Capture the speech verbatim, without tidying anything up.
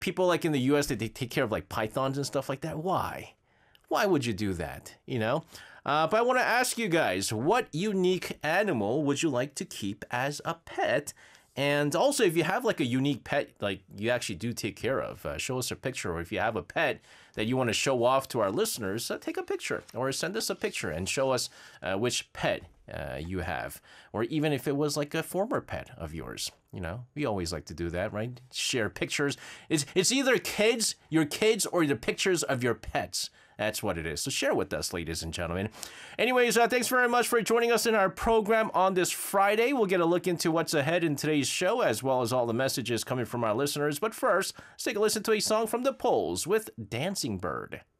people like in the U S that they take care of like pythons and stuff like that. Why? Why would you do that? You know? Uh, but I want to ask you guys, what unique animal would you like to keep as a pet? And also, if you have like a unique pet, like you actually do take care of, uh, show us a picture. Or if you have a pet that you want to show off to our listeners, uh, take a picture or send us a picture and show us uh, which pet uh, you have. Or even if it was like a former pet of yours. You know, we always like to do that, right? Share pictures. It's, it's either kids, your kids, or the pictures of your pets. That's what it is. So share with us, ladies and gentlemen. Anyways, uh, thanks very much for joining us in our program on this Friday. We'll get a look into what's ahead in today's show, as well as all the messages coming from our listeners. But first, let's take a listen to a song from the Poles with Dancing Bird.